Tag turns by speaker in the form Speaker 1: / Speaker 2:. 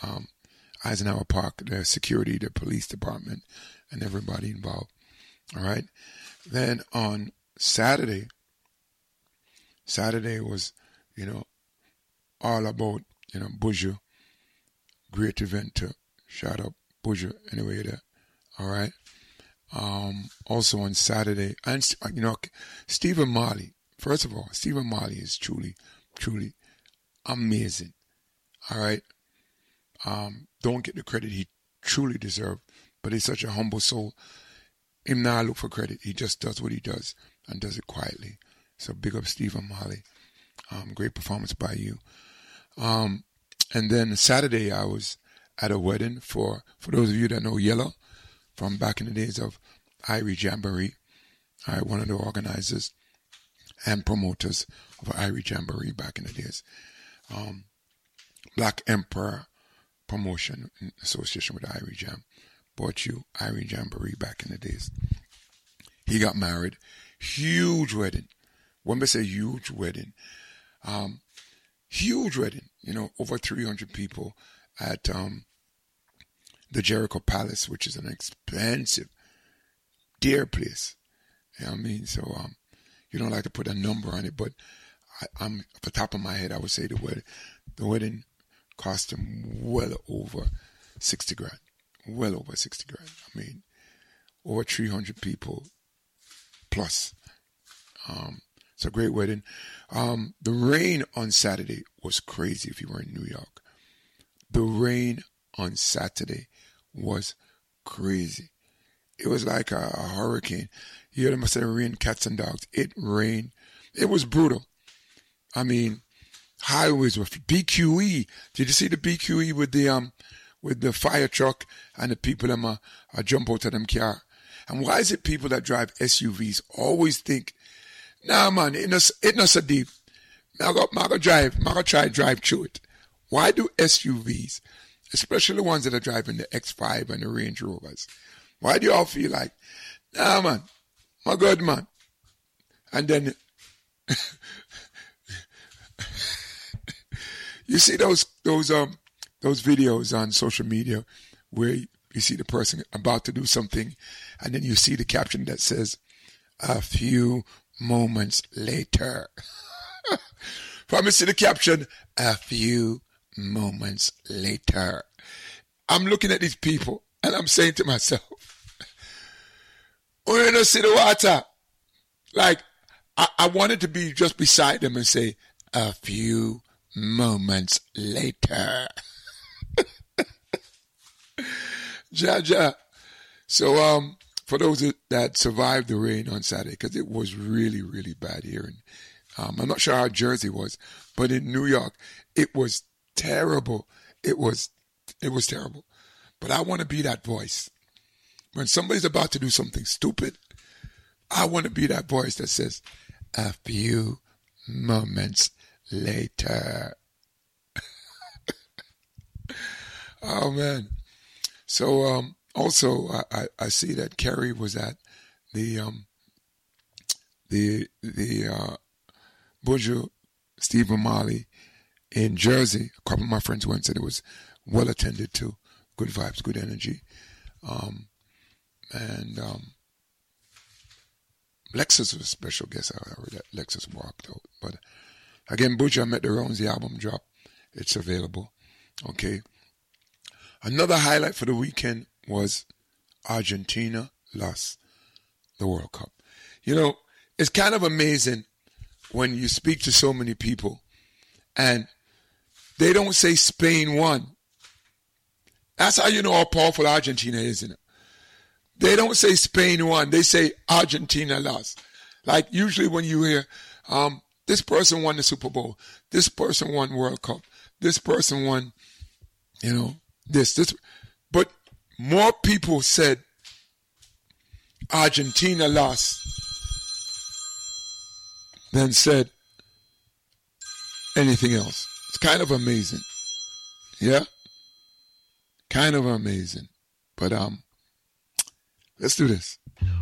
Speaker 1: Eisenhower Park, the security, the police department, and everybody involved. All right. Then on Saturday was, all about, Buju. Great event to shout out Buju anyway there. All right. Also on Saturday, and Stephen Marley. First of all, Stephen Marley is truly, truly amazing. All right. Don't get the credit he truly deserves, but he's such a humble soul. Him not look for credit. He just does what he does and does it quietly. So big up Stephen Marley. Great performance by you. And then Saturday I was at a wedding for those of you that know Yellow from back in the days of Irie Jamboree. One of the organizers and promoters of Irie Jamboree back in the days. Black Emperor Promotion in association with Irie Jam. Bought you Irie Jamboree back in the days. He got married. Huge wedding. When I say huge wedding, over 300 people at the Jericho Palace, which is an expensive, dear place. You know what I mean? So you don't like to put a number on it, but I'm off the top of my head, I would say the wedding cost him well over 60 grand. Well over 60 grand. I mean, over 300 people plus. It's a great wedding. The rain on Saturday was crazy if you were in New York. The rain on Saturday was crazy. It was like a hurricane. You hear them say rain, cats and dogs. It rained. It was brutal. I mean, highways were BQE. Did you see the BQE with the fire truck and the people that jump out of them car? And why is it people that drive SUVs always think, nah man, it not so deep. I'm gonna try drive through it. Why do SUVs, especially the ones that are driving the X5 and the Range Rovers, why do you all feel like, nah man, my God man? And then you see those videos on social media where you see the person about to do something, and then you see the caption that says, "A few moments later." From see the caption, "A few moments later." I'm looking at these people and I'm saying to myself, "Oh, you don't see the water." Like I wanted to be just beside them and say, "A few moments later." Ja. So for those that survived the rain on Saturday, because it was really, really bad here, and I'm not sure how Jersey was, but in New York, it was terrible. It was terrible. But I want to be that voice. When somebody's about to do something stupid, I want to be that voice that says, "A few moments later." Oh man. So also I see that Kerry was at the Buju Stephen Marley in Jersey. A couple of my friends went and said it was well attended to. Good vibes, good energy. And Lexus was a special guest. I heard that Lexus walked out. But again, Buju, I met the Rounds, the album drop. It's available. Okay. Another highlight for the weekend was Argentina lost the World Cup. You know, it's kind of amazing when you speak to so many people and they don't say Spain won. That's how you know how powerful Argentina is, isn't it? They don't say Spain won. They say Argentina lost. Like usually when you hear, this person won the Super Bowl, this person won World Cup, this person won, this. But more people said Argentina lost than said anything else. It's kind of amazing. Yeah? Kind of amazing. But let's do this.